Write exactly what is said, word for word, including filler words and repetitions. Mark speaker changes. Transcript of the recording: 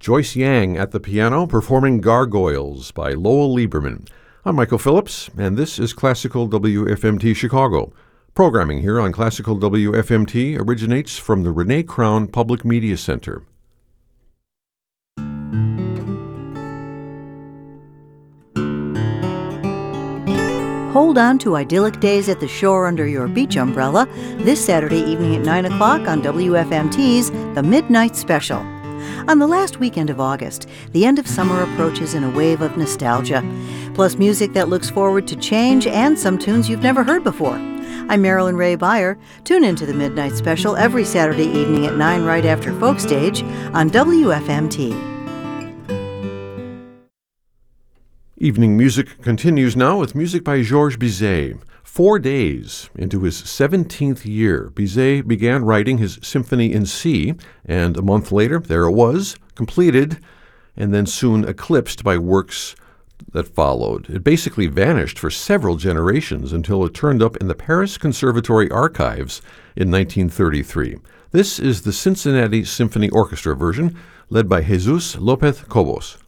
Speaker 1: Joyce Yang at the piano performing Gargoyles by Lowell Lieberman. I'm Michael Phillips, and this is Classical W F M T Chicago. Programming here on Classical W F M T originates from the Renee Crown Public Media Center.
Speaker 2: Hold on to idyllic days at the shore under your beach umbrella this Saturday evening at nine o'clock on W F M T's The Midnight Special. On the last weekend of August, the end of summer approaches in a wave of nostalgia, plus music that looks forward to change and some tunes you've never heard before. I'm Marilyn Ray Beyer. Tune in to The Midnight Special every Saturday evening at nine right after Folk Stage on W F M T.
Speaker 1: Evening music continues now with music by Georges Bizet. Four days into his seventeenth year, Bizet began writing his Symphony in C, and a month later, there it was, completed, and then soon eclipsed by works that followed. It basically vanished for several generations until it turned up in the Paris Conservatory archives in nineteen thirty-three. This is the Cincinnati Symphony Orchestra version, led by Jesus Lopez Cobos.